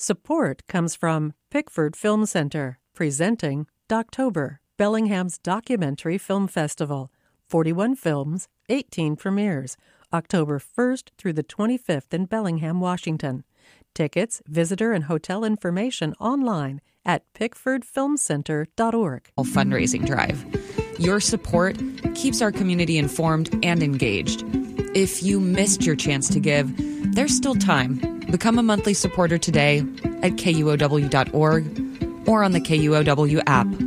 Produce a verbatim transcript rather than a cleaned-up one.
Support comes from Pickford Film Center, presenting Doctober, Bellingham's documentary film festival. forty-one films, eighteen premieres, October first through the twenty-fifth in Bellingham, Washington. Tickets, visitor, and hotel information online at pickford film center dot org. Fundraising drive. Your support keeps our community informed and engaged. If you missed your chance to give, there's still time. Become a monthly supporter today at K U O W dot org or on the K U O W app.